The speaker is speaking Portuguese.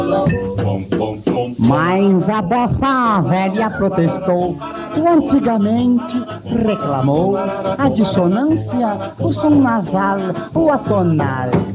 Mas a bossa velha protestou, que antigamente reclamou a dissonância, o som nasal, o atonal.